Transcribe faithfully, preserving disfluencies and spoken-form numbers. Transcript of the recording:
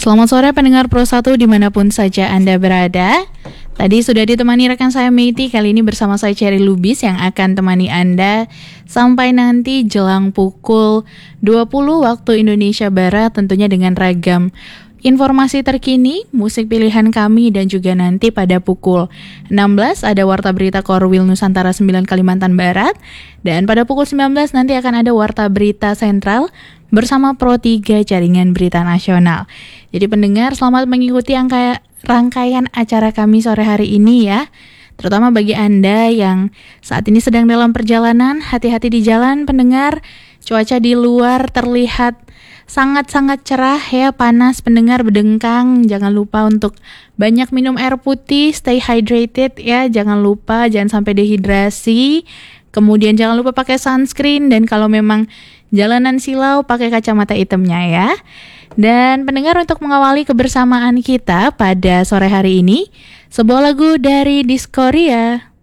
Selamat sore pendengar Pro satu dimanapun saja Anda berada. Tadi sudah ditemani rekan saya Meiti, kali ini bersama saya Cherry Lubis yang akan temani Anda sampai nanti jelang pukul dua puluh waktu Indonesia Barat, tentunya dengan ragam informasi terkini, musik pilihan kami, dan juga nanti pada pukul enam belas ada Warta Berita Korwil Nusantara sembilan Kalimantan Barat, dan pada pukul sembilan belas nanti akan ada Warta Berita Sentral bersama Pro tiga Jaringan Berita Nasional. Jadi pendengar, selamat mengikuti angka, rangkaian acara kami sore hari ini ya. Terutama bagi Anda yang saat ini sedang dalam perjalanan, hati-hati di jalan pendengar. Cuaca di luar terlihat sangat-sangat cerah ya, panas pendengar, berdengkang. Jangan lupa untuk banyak minum air putih, stay hydrated ya. Jangan lupa, jangan sampai dehidrasi. Kemudian jangan lupa pakai sunscreen, dan kalau memang jalanan silau pakai kacamata hitamnya ya. Dan pendengar, untuk mengawali kebersamaan kita pada sore hari ini, sebuah lagu dari Diskoria.